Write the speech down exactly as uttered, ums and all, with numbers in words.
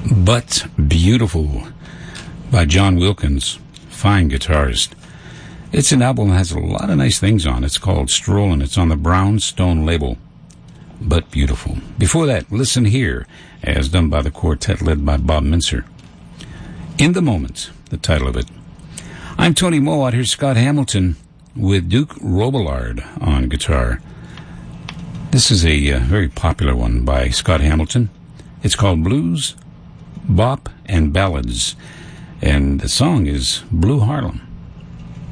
But Beautiful by John Wilkins, fine guitarist. It's an album that has a lot of nice things on. It's called Strollin'. It's on the Brownstone label. But Beautiful. Before that, Listen Here, as done by the quartet led by Bob Mincer. In the Moment, the title of it. I'm Tony Mowat. Here's Scott Hamilton with Duke Robillard on guitar. This is a uh, very popular one by Scott Hamilton. It's called Blues, Bop, and Ballads. And the song is Blue Harlem.